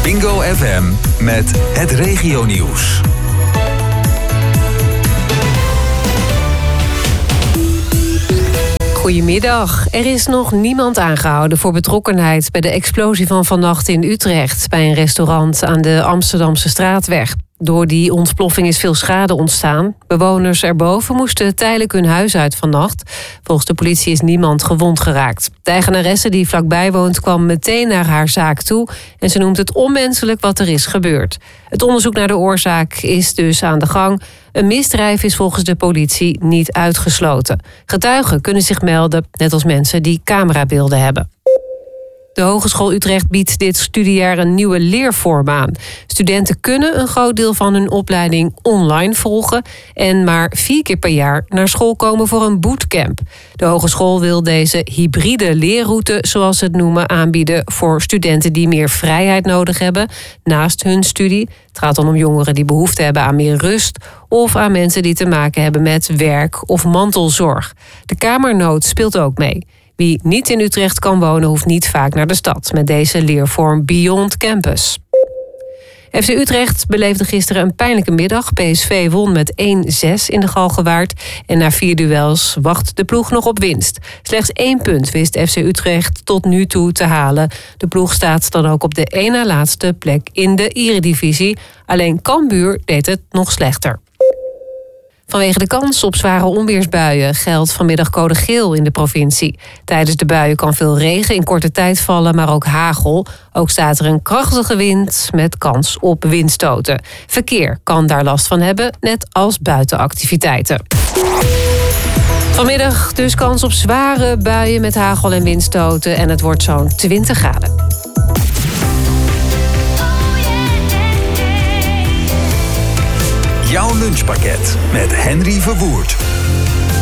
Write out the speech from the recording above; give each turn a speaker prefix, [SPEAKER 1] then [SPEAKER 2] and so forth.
[SPEAKER 1] Bingo FM met het regionieuws.
[SPEAKER 2] Goedemiddag. Er is nog niemand aangehouden voor betrokkenheid bij de explosie van vannacht in Utrecht bij een restaurant aan de Amsterdamse Straatweg. Door die ontploffing is veel schade ontstaan. Bewoners erboven moesten tijdelijk hun huis uit vannacht. Volgens de politie is niemand gewond geraakt. De eigenaresse die vlakbij woont kwam meteen naar haar zaak toe en ze noemt het onmenselijk wat er is gebeurd. Het onderzoek naar de oorzaak is dus aan de gang. Een misdrijf is volgens de politie niet uitgesloten. Getuigen kunnen zich melden, net als mensen die camerabeelden hebben. De Hogeschool Utrecht biedt dit studiejaar een nieuwe leervorm aan. Studenten kunnen een groot deel van hun opleiding online volgen en maar 4 keer per jaar naar school komen voor een bootcamp. De hogeschool wil deze hybride leerroute, zoals ze het noemen, aanbieden voor studenten die meer vrijheid nodig hebben naast hun studie. Het gaat dan om jongeren die behoefte hebben aan meer rust of aan mensen die te maken hebben met werk of mantelzorg. De Kamernood speelt ook mee. Wie niet in Utrecht kan wonen, hoeft niet vaak naar de stad met deze leervorm Beyond Campus. FC Utrecht beleefde gisteren een pijnlijke middag. PSV won met 1-6 in de Galgenwaard. En na 4 duels wacht de ploeg nog op winst. Slechts 1 punt wist FC Utrecht tot nu toe te halen. De ploeg staat dan ook op de 1 na laatste plek in de Eredivisie. Alleen Cambuur deed het nog slechter. Vanwege de kans op zware onweersbuien geldt vanmiddag code geel in de provincie. Tijdens de buien kan veel regen in korte tijd vallen, maar ook hagel. Ook staat er een krachtige wind met kans op windstoten. Verkeer kan daar last van hebben, net als buitenactiviteiten. Vanmiddag dus kans op zware buien met hagel en windstoten en het wordt zo'n 20 graden.
[SPEAKER 1] Jouw lunchpakket met Henry Verwoerd.